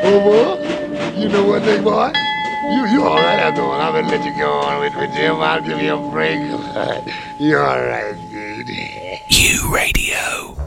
Oh, boy, you know what, big boy? You all right after all. I'm gonna let you go on with Jim. I'll give you a break. You all right, dude. U Radio.